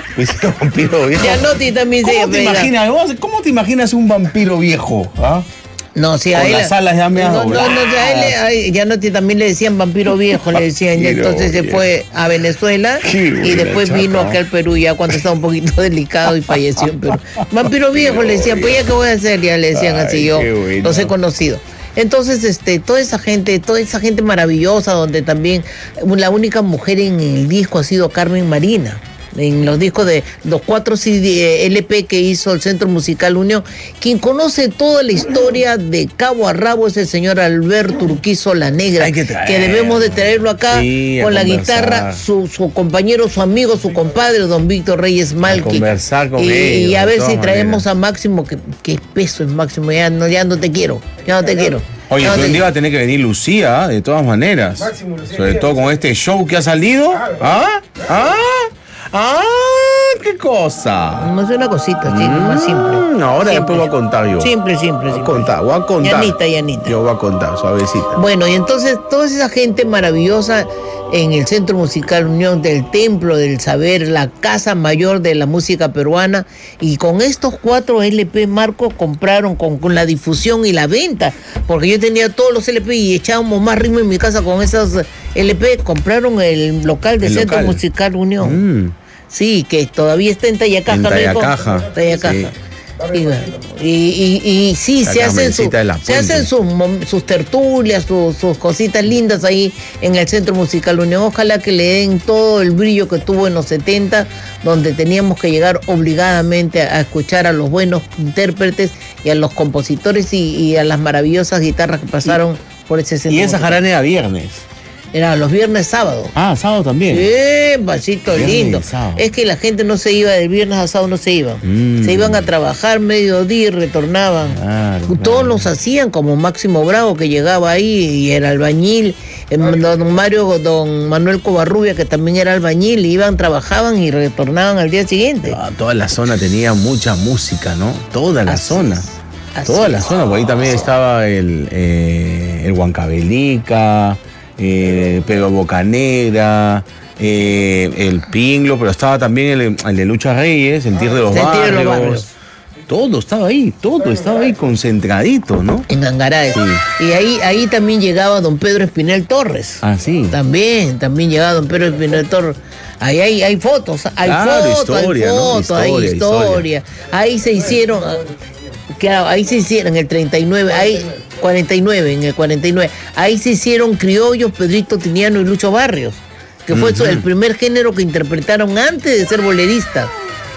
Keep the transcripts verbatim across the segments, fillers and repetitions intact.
Vecino vampiro viejo. Gianotti también se ¿Cómo te imaginas, vos, ¿Cómo te imaginas un vampiro viejo? ¿Ah? No, sí, a Con él. las alas ya me No, no, no, a él, a Gianotti también le decían vampiro viejo, le decían. Ya, entonces se fue a Venezuela y después vino acá al Perú ya cuando estaba un poquito delicado y falleció en Perú. Vampiro viejo le decían, pues ya qué voy a hacer, ya le decían así, yo los he conocido. Entonces, este, toda esa gente, toda esa gente maravillosa, donde también la única mujer en el disco ha sido Carmen Marina. En los discos de los cuatro C D, L P que hizo el Centro Musical Unión. Quien conoce toda la historia de cabo a rabo es el señor Alberto Urquizo La Negra, que, que debemos de traerlo acá sí, con la guitarra, su, su compañero, su amigo, su compadre, don Víctor Reyes Malqui. A conversar con y, ellos, y a ver si traemos maneras. a Máximo, que, que es peso es Máximo, ya no, ya no te quiero, ya no te quiero. Oye, no tú te... un día va a tener que venir Lucía, de todas maneras. Máximo, Lucía, sobre todo con este show que ha salido. ¿Ah? ¿Ah? ¡Ah! ¡Qué cosa! No es una cosita, sí, mm, más simple. Ahora simple. Después voy a contar yo. Simple, simple, voy a contar, voy a contar. Llanita, llanita. Yo voy a contar, suavecita. Bueno, y entonces toda esa gente maravillosa en el Centro Musical Unión, del Templo del Saber, la casa mayor de la música peruana, y con estos cuatro L P, Marco, compraron con, con la difusión y la venta, porque yo tenía todos los L P y echábamos más ritmo en mi casa con esos L P, compraron el local del Centro local. Musical Unión. Mm. Sí, que todavía está en Tallacaja. En Tallacaja. Tallacaja. Sí. Y, y, y, y sí, la se hacen, su, se hacen sus, sus tertulias, sus, sus cositas lindas ahí en el Centro Musical Unión. Ojalá que le den todo el brillo que tuvo en los setenta, donde teníamos que llegar obligadamente a, a escuchar a los buenos intérpretes y a los compositores y, y a las maravillosas guitarras que pasaron y, por ese centro. Y esa jarana era viernes. Era los viernes, sábado. Ah, sábado también. Sí, pasito lindo. Es que la gente no se iba del viernes a sábado, no se iban. Mm. Se iban a trabajar mediodía y retornaban. Claro, Todos claro. los hacían, como Máximo Bravo, que llegaba ahí y era albañil. Don Mario, don Manuel Covarrubia, que también era albañil, iban, trabajaban y retornaban al día siguiente. Ah, toda la zona tenía mucha música, ¿no? Toda la así zona. Es. Toda es. la zona, por ahí también estaba el, eh, el Huancavelica. Eh, Pedro Bocanegra, eh, el Pinglo, pero estaba también el, el de Lucha Reyes, el Tir de los, barrios. de los Barrios. Todo estaba ahí, todo estaba ahí concentradito, ¿no? En Angaray. Sí. Y ahí, ahí también llegaba don Pedro Espinel Torres. Ah, sí. También, también llegaba don Pedro Espinel Torres. Ahí hay, hay fotos, hay claro, fotos, historia, hay fotos, ¿no? hay historia, historia. historia. Ahí se hicieron, claro, ahí se hicieron en el treinta y nueve, ahí... cuarenta y nueve, en el cuarenta y nueve. Ahí se hicieron criollos Pedrito Tiniano y Lucho Barrios, que fue uh-huh. el primer género que interpretaron antes de ser boleristas.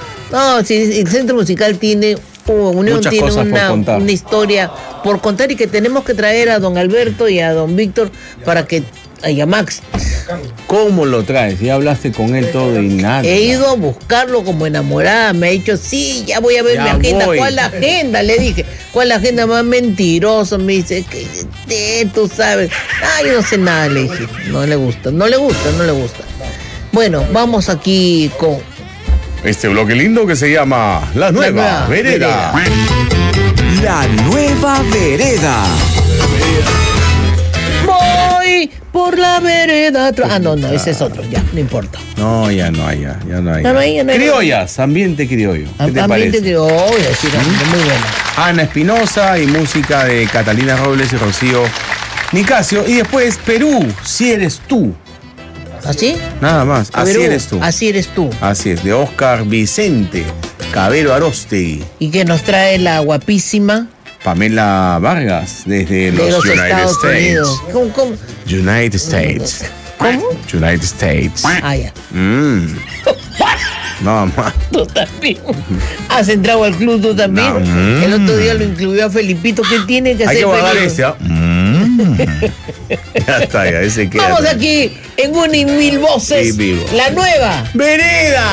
No, sí, el Centro Musical tiene, uh, Unión Muchas tiene una, una historia por contar y que tenemos que traer a don Alberto y a don Víctor para que, y a Max. ¿Cómo lo traes? Ya hablaste con él todo y nada. He ido a buscarlo como enamorada. Me ha dicho, sí, ya voy a ver ya mi agenda. Voy. ¿Cuál agenda? Le dije, ¿cuál la agenda más mentirosa? Me dice, que eh, tú sabes. Ah, yo no sé nada, le dije. No le gusta, no le gusta, no le gusta. Bueno, vamos aquí con este bloque lindo que se llama La Nueva, la nueva Vereda. Vereda. La Nueva Vereda. Voy por la vereda. Ah, no, no, ese es otro, ya, no importa. No, ya no hay, ya, ya no hay. Ya no hay, ya no hay. Criollas, ambiente criollo. ¿Qué te ambiente parece? criollo, sí, ¿Mm? muy bueno. Ana Espinosa y música de Catalina Robles y Rocío Nicasio. Y después Perú, si eres tú. ¿Así? Nada más, así Perú, eres tú. Así eres tú. Así es, de Oscar Vicente Cabero Aróstegui. Y que nos trae la guapísima Pamela Vargas, desde de los, los United Estados States. Unidos. ¿Cómo, cómo? United States. ¿Cómo? United States. Ah, ya. Mm. No, más. Tú también. ¿Has entrado al club tú también? No. Mm. El otro día lo incluyó a Felipito. ¿Qué tiene que Hay hacer? Hay que guardar ese, ¿ah? Mm. Ya está, ya ese queda. Vamos aquí en una y mil voces. Sí, vivo. La Nueva Vereda.